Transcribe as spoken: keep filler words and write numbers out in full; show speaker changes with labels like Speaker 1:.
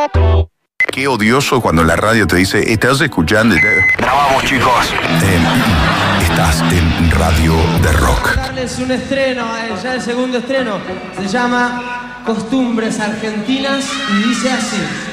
Speaker 1: Qué odioso cuando la radio te dice, estás escuchando.
Speaker 2: Grabamos, chicos.
Speaker 1: Eh, estás en Radio de Rock.
Speaker 3: Darles un estreno, eh, ya el segundo estreno. Se llama Costumbres Argentinas y dice así.